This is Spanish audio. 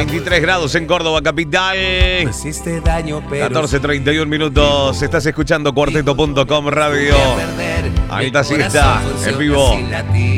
23 grados en Córdoba capital. 14:31 minutos. Estás escuchando Cuarteto.com Radio. Alta siesta en vivo.